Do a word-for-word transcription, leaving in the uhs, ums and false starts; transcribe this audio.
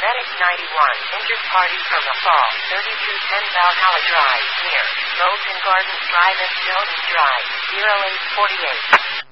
Medic ninety-one, injured party from the fall, thirty-two ten Valhalla Drive, near Golden Gardens Drive and Stone Drive, zero eight four eight.